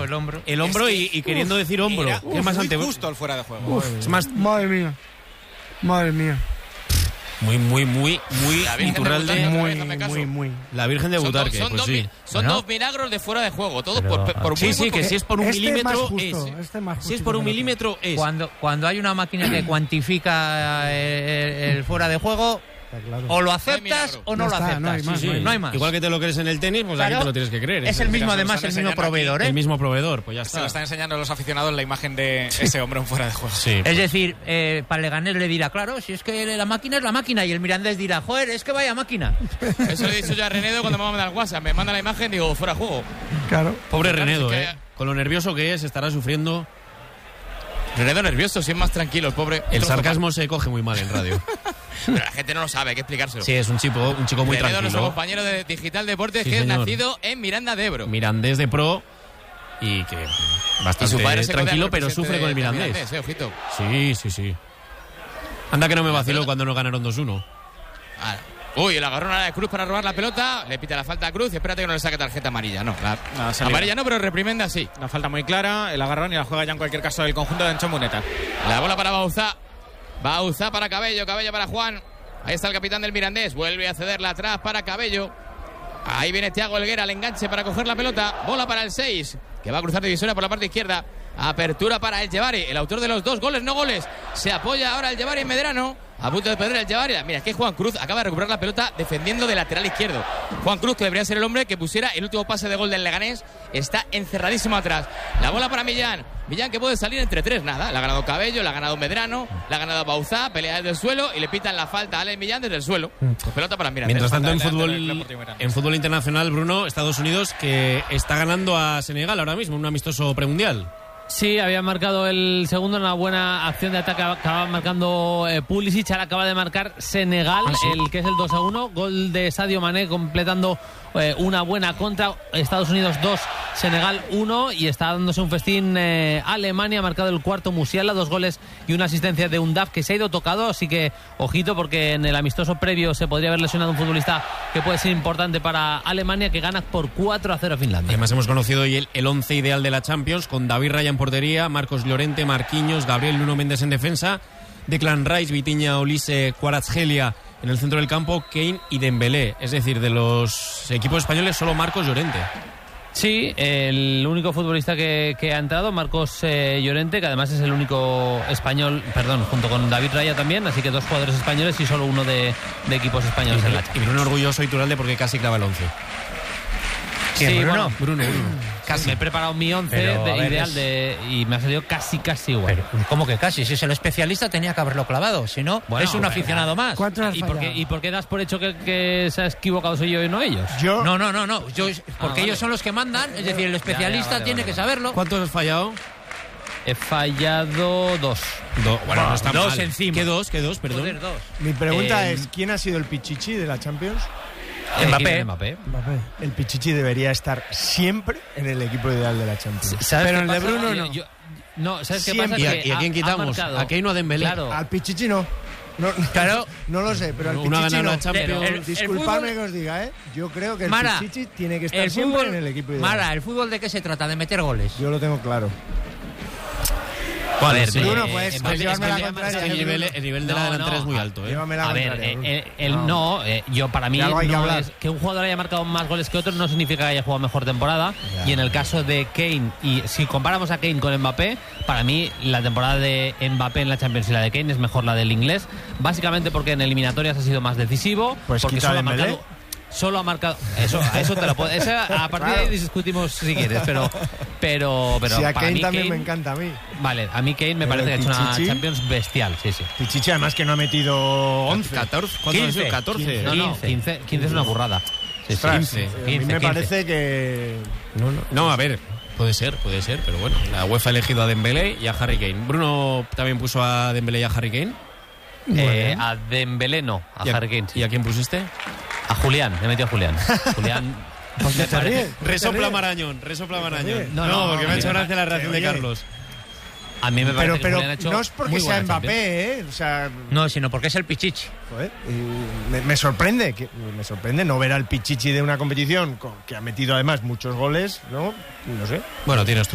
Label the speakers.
Speaker 1: El hombro y queriendo decir hombro.
Speaker 2: Era,
Speaker 1: es más
Speaker 2: muy justo el fuera de juego.
Speaker 1: Es más...
Speaker 3: Madre mía.
Speaker 1: Muy Iturralde,
Speaker 4: muy.
Speaker 1: la Virgen de Butarque, pues sí.
Speaker 5: Son dos milagros de fuera de juego, todos por
Speaker 1: sí, que si es por un milímetro
Speaker 3: es.
Speaker 1: Si es por un milímetro es.
Speaker 4: Cuando hay una máquina que cuantifica el fuera de juego,
Speaker 3: Claro.
Speaker 4: o lo aceptas o no lo aceptas. No hay más.
Speaker 1: Igual que te lo crees en el tenis, pues aquí te lo tienes que creer.
Speaker 4: Es el mismo, además, el mismo proveedor, ¿eh?
Speaker 1: El mismo proveedor, pues ya está.
Speaker 2: Se lo están enseñando a los aficionados la imagen de ese hombre en fuera de juego.
Speaker 1: Sí,
Speaker 4: Es decir, para el Leganés le dirá, claro, si es que la máquina es la máquina, y el Mirandés dirá, joder, es que vaya máquina.
Speaker 5: Eso le he dicho yo a Renedo cuando me manda el WhatsApp. Me manda la imagen y digo, fuera de juego.
Speaker 3: Claro.
Speaker 1: Pobre
Speaker 5: Claro,
Speaker 1: Renedo,
Speaker 5: sí que-
Speaker 1: con lo nervioso que es, estará sufriendo.
Speaker 5: Renedo nervioso, si es más tranquilo, el pobre.
Speaker 1: El sarcasmo se coge muy mal en radio.
Speaker 5: Pero la gente no lo sabe, hay que explicárselo.
Speaker 1: Sí, es un chico muy
Speaker 5: Renedo, nuestro
Speaker 1: tranquilo.
Speaker 5: compañero de Digital Deportes,
Speaker 1: Sí,
Speaker 5: que
Speaker 1: señor.
Speaker 5: es nacido en Miranda de Ebro.
Speaker 1: Mirandés de pro y que bastante
Speaker 5: Y su padre se
Speaker 1: tranquilo,
Speaker 5: codea
Speaker 1: pero
Speaker 5: con el
Speaker 1: sufre con el
Speaker 5: presidente de
Speaker 1: Mirandés.
Speaker 5: ojito.
Speaker 1: Sí. Anda que no me vaciló cuando nos ganaron 2-1.
Speaker 5: Ah. Uy, el agarrón a la de Cruz para robar la pelota. Le pita la falta a Cruz y espérate que no le saque tarjeta amarilla. No, amarilla no, pero reprimenda sí.
Speaker 2: Una falta muy clara, el agarrón y la juega ya en cualquier caso el conjunto de Ancho Muneta.
Speaker 5: La bola para Bauzá. Bauzá para Cabello para Juan. Ahí está el capitán del Mirandés. Vuelve a cederla atrás para Cabello. Ahí viene Thiago Helguera al enganche para coger la pelota. Bola para el 6, que va a cruzar divisoria por la parte izquierda. Apertura para el Yevari, el autor de los 2 goles, no goles. Se apoya ahora el Yevari en Medrano. A punto de perder el Yevari. Mira, es que Juan Cruz acaba de recuperar la pelota defendiendo de lateral izquierdo. Juan Cruz, que debería ser el hombre que pusiera el último pase de gol del Leganés, está encerradísimo atrás. La bola para Millán. Millán, que puede salir entre 3, nada. La ha ganado Cabello, la ha ganado Medrano, la ha ganado Bauzá, pelea desde el suelo y le pitan la falta a Alex Millán desde el suelo. Pues pelota para Mirandés.
Speaker 1: Mientras tanto,
Speaker 2: Falta
Speaker 1: en fútbol internacional, Bruno, Estados Unidos, que está ganando a Senegal ahora mismo, un amistoso premundial.
Speaker 6: Sí, había marcado el segundo, una buena acción de ataque, acaba marcando Pulisic, ahora acaba de marcar Senegal, el que es el 2-1, gol de Sadio Mané completando una buena contra. Estados Unidos 2, Senegal 1, y está dándose un festín Alemania, ha marcado el cuarto Musiala, 2 goles y una asistencia de Undaf, que se ha ido tocado, así que ojito, porque en el amistoso previo se podría haber lesionado un futbolista que puede ser importante para Alemania, que gana por 4-0 a Finlandia.
Speaker 1: Además hemos conocido hoy el 11 ideal de la Champions, con David Raya en portería, Marcos Llorente, Marquinhos, Gabriel Nuno Méndez en defensa, Declan Rice, Vitinha, Olise, Kvaratskhelia en el centro del campo, Kane y Dembélé. Es decir, de los equipos españoles solo Marcos Llorente.
Speaker 6: Sí, el único futbolista que ha entrado, Marcos Llorente, que además es el único español, junto con David Raya también, así que 2 jugadores españoles y solo uno de equipos españoles en la Champions.
Speaker 1: Y Bruno orgulloso Iturralde porque casi clava el 11.
Speaker 6: Sí,
Speaker 4: Bruno?
Speaker 6: Bruno. Casi. Me he preparado mi 11 ideal y me ha salido casi igual.
Speaker 4: Pero, ¿cómo que casi? Si es el especialista tenía que haberlo clavado, si no, es un aficionado más.
Speaker 3: ¿Cuántos has
Speaker 6: ¿Y
Speaker 3: fallado?
Speaker 6: por qué das por hecho que se ha equivocado soy yo y no ellos?
Speaker 4: No. Porque ellos son los que mandan, es decir, el especialista tiene que saberlo.
Speaker 1: ¿Cuántos has fallado?
Speaker 6: He fallado 2.
Speaker 1: Bueno, no está mal.
Speaker 4: 2 encima.
Speaker 1: ¿Qué dos? Perdón.
Speaker 4: Joder, 2.
Speaker 3: Mi pregunta es, ¿quién ha sido el pichichi de la Champions?
Speaker 4: Mbappé.
Speaker 3: El pichichi debería estar siempre en el equipo ideal de la Champions.
Speaker 6: ¿Sabes
Speaker 3: Pero
Speaker 6: qué
Speaker 3: el de
Speaker 6: pasa?
Speaker 3: Bruno no.
Speaker 6: No, ¿sabes qué
Speaker 3: Siempre.
Speaker 6: pasa?
Speaker 1: ¿Y a quién quitamos? ¿A Kane o a Dembélé?
Speaker 6: Claro.
Speaker 3: Al pichichi no.
Speaker 4: Claro.
Speaker 3: No lo sé, pero al
Speaker 1: Uno ha
Speaker 3: pichichi
Speaker 1: ganado
Speaker 3: no.
Speaker 1: la Champions.
Speaker 4: El
Speaker 3: Disculpadme
Speaker 4: fútbol-
Speaker 3: que os diga, yo creo que el
Speaker 4: Mara,
Speaker 3: pichichi tiene que estar
Speaker 4: El
Speaker 3: siempre
Speaker 4: fútbol,
Speaker 3: en el equipo ideal.
Speaker 4: Mara, ¿el fútbol de qué se trata? ¿De meter goles?
Speaker 3: Yo lo tengo claro.
Speaker 6: A ver,
Speaker 1: sí.
Speaker 3: Bruno, pues,
Speaker 6: Mbappé-
Speaker 3: llevarme la
Speaker 6: es que-
Speaker 3: contraria.
Speaker 1: El nivel de la
Speaker 6: No,
Speaker 1: delantera
Speaker 6: no.
Speaker 1: es muy alto.
Speaker 3: Llévame la
Speaker 6: A
Speaker 3: contraria.
Speaker 6: ver, yo para mí
Speaker 3: De algo hay que
Speaker 6: no
Speaker 3: hablar.
Speaker 6: es que un jugador haya marcado más goles que otro no significa que haya jugado mejor temporada. Y en el caso de Kane, y si comparamos a Kane con Mbappé, para mí la temporada de Mbappé en la Champions y la de Kane es mejor la del inglés, básicamente porque en eliminatorias ha sido más decisivo,
Speaker 3: Pues
Speaker 6: porque
Speaker 3: quita
Speaker 6: solo ha
Speaker 3: Dembélé.
Speaker 6: marcado. Solo ha marcado. Eso te lo puedo. A partir de ahí discutimos si quieres, pero
Speaker 3: Si a
Speaker 6: para
Speaker 3: Kane
Speaker 6: mí
Speaker 3: también
Speaker 6: Kane,
Speaker 3: me encanta a mí.
Speaker 6: Vale, a mí Kane me
Speaker 3: Pero
Speaker 6: parece que ha hecho una
Speaker 3: Pichichi-
Speaker 6: Champions bestial, sí.
Speaker 3: Pichichi además que no ha metido 11.
Speaker 1: 14. ¿Cuántos han sido? 14.
Speaker 6: No, 15 es una burrada. Sí,
Speaker 3: Ostras,
Speaker 1: 15,
Speaker 3: a mí me parece que...
Speaker 1: No, a ver, puede ser, pero bueno, la UEFA ha elegido a Dembélé y a Harry Kane. Bruno también puso a Dembélé y a Harry Kane.
Speaker 6: A Dembélé no, a Harry Kane.
Speaker 1: ¿Y a quién pusiste?
Speaker 6: A Julián, he metido a Julián. Julián.
Speaker 3: ¿Qué te ríes?
Speaker 1: Resopla Marañón. No, porque me ha hecho gracia la reacción de
Speaker 3: Oye.
Speaker 1: Carlos.
Speaker 6: A mí me parece que
Speaker 3: Pero
Speaker 6: Julián ha hecho
Speaker 3: no es porque
Speaker 6: muy
Speaker 3: sea
Speaker 6: buena Champions.
Speaker 3: Mbappé, O sea,
Speaker 4: No, sino porque es el Pichichi.
Speaker 3: joder, me sorprende no ver al pichichi de una competición que ha metido además muchos goles, ¿no? No sé.
Speaker 1: Bueno, tienes